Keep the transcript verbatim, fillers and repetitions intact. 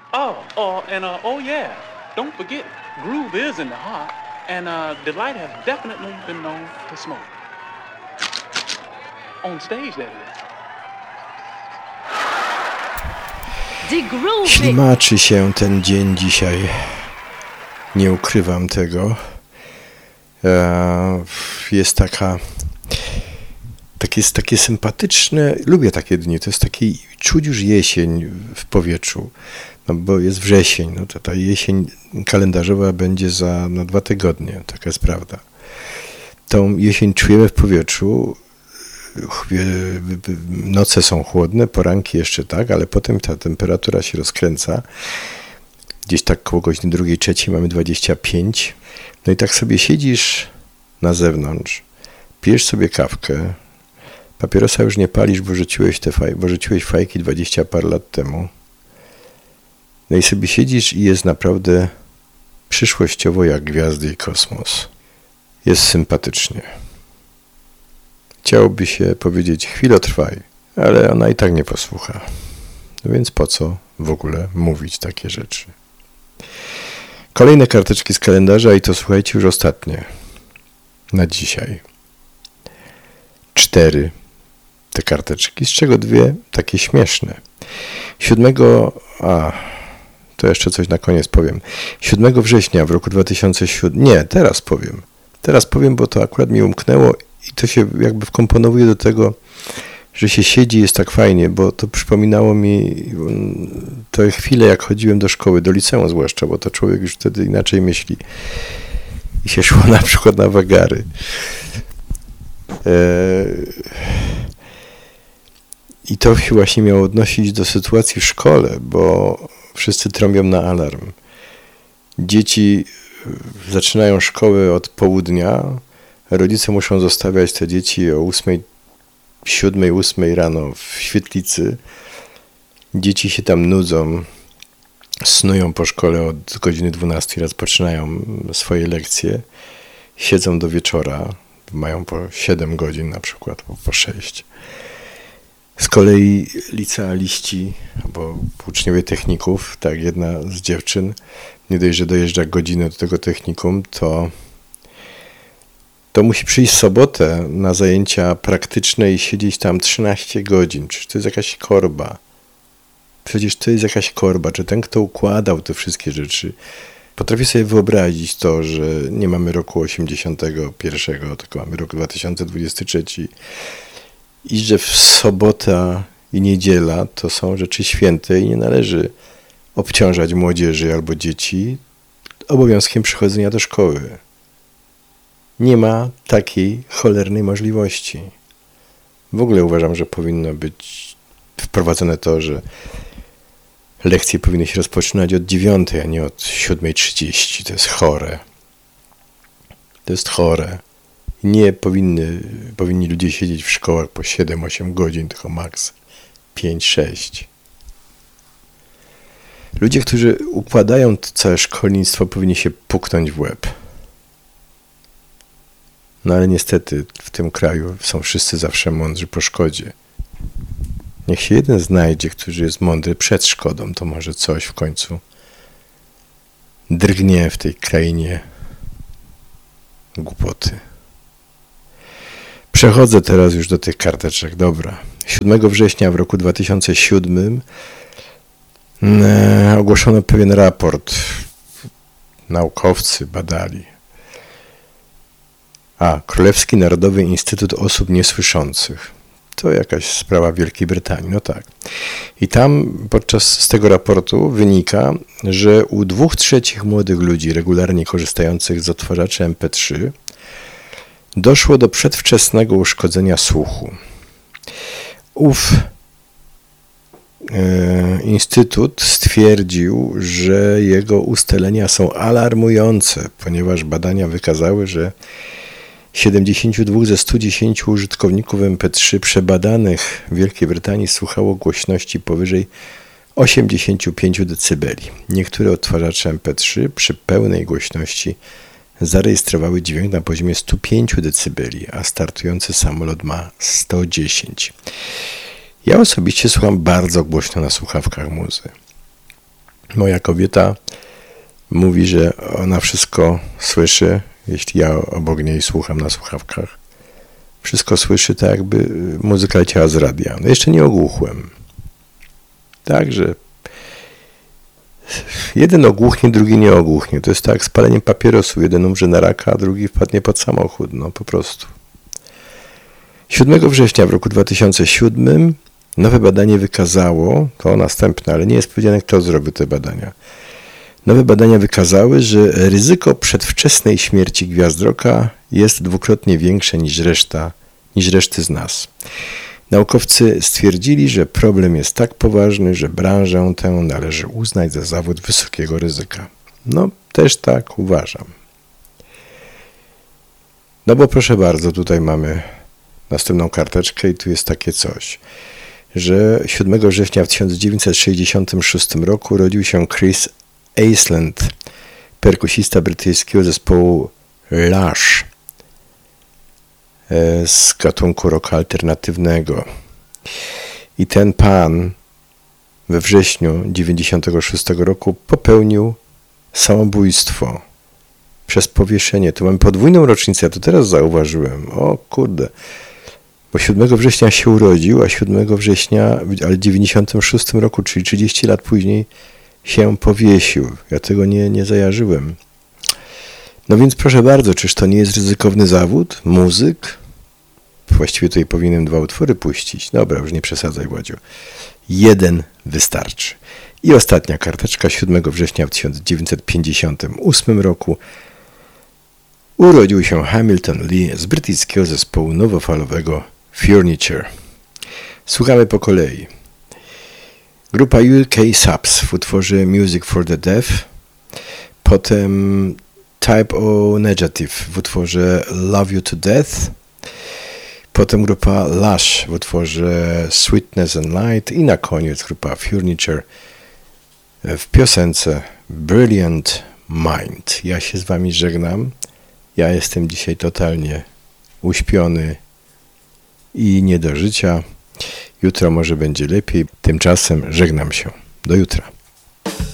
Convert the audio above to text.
Oh, oh, and uh, oh yeah, don't forget, groove is in the heart, and uh, Delight has definitely been known to smoke. On stage, that is. Ślimaczy się ten dzień dzisiaj. Nie ukrywam tego. Jest taka... Tak jest takie sympatyczne, lubię takie dni, to jest taki, czuć już jesień w powietrzu, no bo jest wrzesień, no to ta jesień kalendarzowa będzie za no, dwa tygodnie, taka jest prawda. Tą jesień czujemy w powietrzu, noce są chłodne, poranki jeszcze tak, ale potem ta temperatura się rozkręca, gdzieś tak koło godziny drugiej, trzeciej mamy dwadzieścia pięć, no i tak sobie siedzisz na zewnątrz, pijesz sobie kawkę, papierosa już nie palisz, bo rzuciłeś, te faj, bo rzuciłeś fajki dwadzieścia parę lat temu. No i sobie siedzisz i jest naprawdę przyszłościowo jak gwiazdy i kosmos. Jest sympatycznie. Chciałoby się powiedzieć chwilotrwaj, ale ona i tak nie posłucha. No więc po co w ogóle mówić takie rzeczy? Kolejne karteczki z kalendarza i to słuchajcie już ostatnie na dzisiaj. Cztery te karteczki, z czego dwie takie śmieszne. Siódmego, a to jeszcze coś na koniec powiem. Siódmego września w roku dwa tysiące siódmym, nie, teraz powiem. Teraz powiem, bo to akurat mi umknęło i to się jakby wkomponowuje do tego, że się siedzi, jest tak fajnie, bo to przypominało mi te chwile, jak chodziłem do szkoły, do liceum zwłaszcza, bo to człowiek już wtedy inaczej myśli. I się szło na przykład na wagary. I to się właśnie miało odnosić do sytuacji w szkole, bo wszyscy trąbią na alarm. Dzieci zaczynają szkołę od południa, rodzice muszą zostawiać te dzieci o ósmej, siódmej, ósmej rano w świetlicy. Dzieci się tam nudzą, snują po szkole od godziny dwunastej, rozpoczynają swoje lekcje, siedzą do wieczora, mają po siedem godzin na przykład, po, po sześć. Z kolei licealiści, albo uczniowie techników, tak, jedna z dziewczyn, nie dość, że dojeżdża godzinę do tego technikum, to, to musi przyjść w sobotę na zajęcia praktyczne i siedzieć tam trzynaście godzin. Przecież to jest jakaś korba. Przecież to jest jakaś korba. Czy ten, kto układał te wszystkie rzeczy, potrafię sobie wyobrazić to, że nie mamy roku osiemdziesiątego pierwszego, tylko mamy rok dwa tysiące dwudziesty trzeci i że w sobota i niedziela to są rzeczy święte i nie należy obciążać młodzieży albo dzieci obowiązkiem przychodzenia do szkoły. Nie ma takiej cholernej możliwości. W ogóle uważam, że powinno być wprowadzone to, że lekcje powinny się rozpoczynać od dziewiątej, a nie od siódmej trzydzieści. To jest chore. To jest chore. Nie powinny, powinni ludzie siedzieć w szkołach po siedem osiem godzin, tylko maks pięć sześć. Ludzie, którzy układają to całe szkolnictwo, powinni się puknąć w łeb. No ale niestety w tym kraju są wszyscy zawsze mądrzy po szkodzie. Niech się jeden znajdzie, który jest mądry przed szkodą, to może coś w końcu drgnie w tej krainie głupoty. Przechodzę teraz już do tych karteczek. Dobra. siódmego września w roku dwa tysiące siódmym e, ogłoszono pewien raport. Naukowcy badali. A, Królewski Narodowy Instytut Osób Niesłyszących. To jakaś sprawa Wielkiej Brytanii, no tak. I tam podczas z tego raportu wynika, że u dwóch trzecich młodych ludzi regularnie korzystających z odtwarzaczy em pe trzy doszło do przedwczesnego uszkodzenia słuchu. Ów e, instytut stwierdził, że jego ustalenia są alarmujące, ponieważ badania wykazały, że siedemdziesiąt dwa ze stu dziesięciu użytkowników em pe trzy przebadanych w Wielkiej Brytanii słuchało głośności powyżej osiemdziesiąt pięć decybeli. Niektóre odtwarzacze em pe trzy przy pełnej głośności zarejestrowały dźwięk na poziomie sto pięć decybeli, a startujący samolot ma sto dziesięć. Ja osobiście słucham bardzo głośno na słuchawkach muzy. Moja kobieta mówi, że ona wszystko słyszy, jeśli ja obok niej słucham na słuchawkach. Wszystko słyszy tak, jakby muzyka leciała z radia. No jeszcze nie ogłuchłem. Także jeden ogłuchnie, drugi nie ogłuchnie. To jest tak jak z paleniem papierosu. Jeden umrze na raka, a drugi wpadnie pod samochód. No po prostu. siódmego września w roku dwa tysiące siódmym nowe badanie wykazało, to następne, ale nie jest powiedziane, kto zrobił te badania. Nowe badania wykazały, że ryzyko przedwczesnej śmierci gwiazdroka jest dwukrotnie większe niż reszta, niż reszty z nas. Naukowcy stwierdzili, że problem jest tak poważny, że branżę tę należy uznać za zawód wysokiego ryzyka. No, też tak uważam. No bo proszę bardzo, tutaj mamy następną karteczkę i tu jest takie coś, że siódmego września w tysiąc dziewięćset sześćdziesiątym szóstym roku urodził się Chris Aisland, perkusista brytyjskiego zespołu Lush z gatunku rocka alternatywnego. I ten pan we wrześniu dziewięćdziesiątego szóstego roku popełnił samobójstwo przez powieszenie. Tu mamy podwójną rocznicę, ja to teraz zauważyłem. O kurde. Bo siódmego września się urodził, a siódmego września, ale w dziewięćdziesiątym szóstym roku, czyli trzydzieści lat później, się powiesił. Ja tego nie, nie zajarzyłem. No więc proszę bardzo, czyż to nie jest ryzykowny zawód? Muzyk? Właściwie tutaj powinienem dwa utwory puścić. Dobra, już nie przesadzaj, Ładziu. Jeden wystarczy. I ostatnia karteczka. siódmego września w tysiąc dziewięćset pięćdziesiątym ósmym roku urodził się Hamilton Lee z brytyjskiego zespołu nowofalowego Furniture. Słuchamy po kolei. Grupa U K Subs w utworze Music for the Deaf, potem Type O Negative w utworze Love You to Death, potem grupa Lush w utworze Sweetness and Light i na koniec grupa Furniture w piosence Brilliant Mind. Ja się z wami żegnam. Ja jestem dzisiaj totalnie uśpiony i nie do życia. Jutro może będzie lepiej. Tymczasem żegnam się. Do jutra.